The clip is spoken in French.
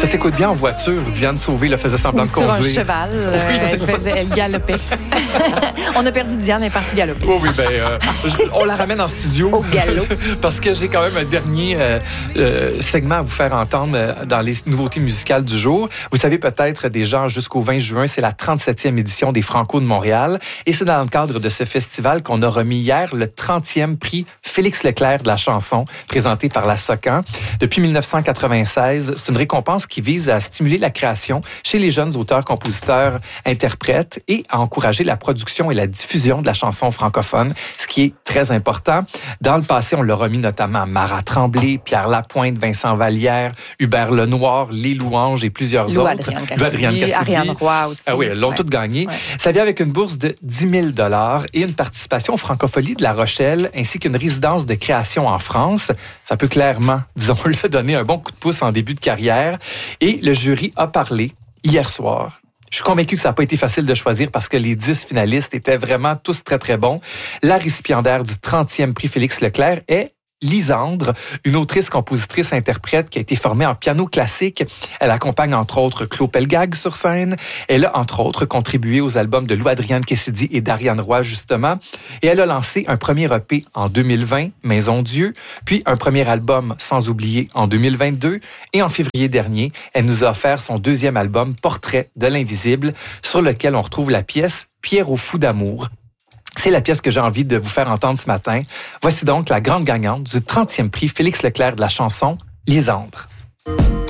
Ça s'écoute bien en voiture. Diane Sauvé faisait semblant de conduire. Sur un cheval. Elle galopait. On a perdu Diane, elle est partie galoper. Oui, on la ramène en studio. Au galop. Parce que j'ai quand même un dernier segment à vous faire entendre dans les nouveautés musicales du jour. Vous savez peut-être déjà, jusqu'au 20 juin, c'est la 37e édition des Franco de Montréal. Et c'est dans le cadre de ce festival qu'on a remis hier le 30e prix Félix Leclerc de la chanson, présenté par la SOCAN. Depuis 1996, c'est une récompense qui vise à stimuler la création chez les jeunes auteurs, compositeurs, interprètes et à encourager la production et la diffusion de la chanson francophone, ce qui est très important. Dans le passé, on l'a remis notamment à Marat Tremblay, Pierre Lapointe, Vincent Vallière, Hubert Lenoir, Les Louanges et plusieurs autres. Adrienne Cassidy, Ariane Roy aussi. Ah oui, elles l'ont toutes gagné. Ouais. Ça vient avec une bourse de 10 000 $ et une participation aux Francophonie de La Rochelle, ainsi qu'une résidence de création en France. Ça peut clairement, disons-le, donner un bon coup de pouce en début de carrière. Et le jury a parlé hier soir. Je suis convaincu que ça n'a pas été facile de choisir parce que les 10 finalistes étaient vraiment tous très, très bons. La récipiendaire du 30e prix Félix Leclerc est Lisandre, une autrice, compositrice, interprète qui a été formée en piano classique. Elle accompagne entre autres Claude Pelgag sur scène. Elle a entre autres contribué aux albums de Louis-Adrienne Cassidy et d'Ariane Roy justement. Et elle a lancé un premier EP en 2020, Maison Dieu, puis un premier album Sans oublier en 2022. Et en février dernier, elle nous a offert son deuxième album Portrait de l'invisible, sur lequel on retrouve la pièce Pierre au fou d'amour. C'est la pièce que j'ai envie de vous faire entendre ce matin. Voici donc la grande gagnante du 30e prix Félix Leclerc de la chanson, Lisandre.